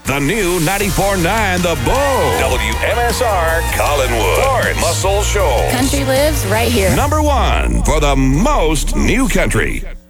The new 94.9 The Bull. WMSR Collinwood. Florence Muscle Shoals. Country lives right here. Number one for the most new country.